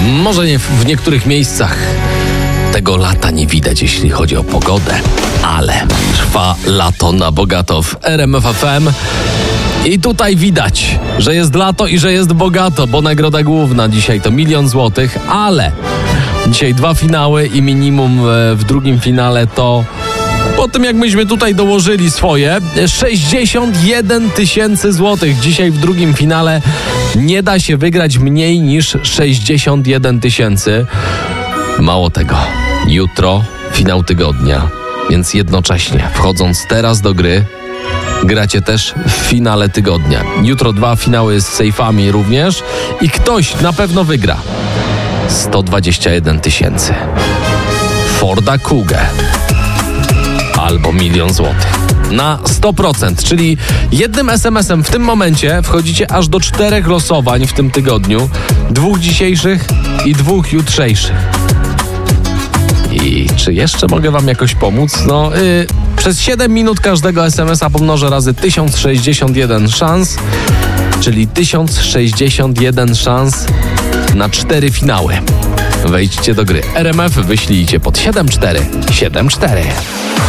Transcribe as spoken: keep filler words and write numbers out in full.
Może nie w, w niektórych miejscach tego lata nie widać, jeśli chodzi o pogodę, ale trwa lato na bogato w R M F F M. I tutaj widać, że jest lato i że jest bogato, bo nagroda główna dzisiaj to milion złotych, ale dzisiaj dwa finały i minimum w drugim finale to, po tym jak myśmy tutaj dołożyli swoje, sześćdziesiąt jeden tysięcy złotych. Dzisiaj w drugim finale nie da się wygrać mniej niż sześćdziesiąt jeden tysięcy. Mało tego, jutro finał tygodnia, więc jednocześnie wchodząc teraz do gry, gracie też w finale tygodnia. Jutro dwa finały z sejfami również i ktoś na pewno wygra sto dwadzieścia jeden tysięcy. Forda Kugę albo milion złotych. Na sto procent, czyli jednym es em esem w tym momencie wchodzicie aż do czterech losowań w tym tygodniu. Dwóch dzisiejszych i dwóch jutrzejszych. I czy jeszcze mogę wam jakoś pomóc? No, yy, przez siedem minut każdego es em esa pomnożę razy tysiąc sześćdziesiąt jeden szans, czyli tysiąc sześćdziesiąt jeden szans na cztery finały. Wejdźcie do gry R M F, wyślijcie pod siedem cztery siedem cztery.